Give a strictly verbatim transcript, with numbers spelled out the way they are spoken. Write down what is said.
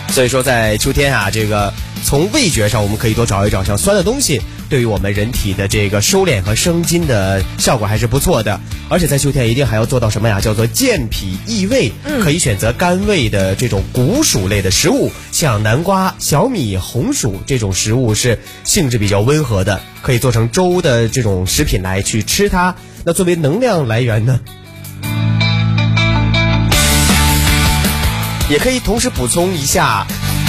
所以说在秋天啊，这个从味觉上我们可以多找一找像酸的东西，对于我们人体的这个收敛和生津的效果还是不错的。而且在秋天一定还要做到什么呀？叫做健脾益胃，嗯、可以选择甘味的这种谷薯类的食物，像南瓜、小米、红薯这种食物是性质比较温和的，可以做成粥的这种食品来去吃它。那作为能量来源呢，也可以同时补充一下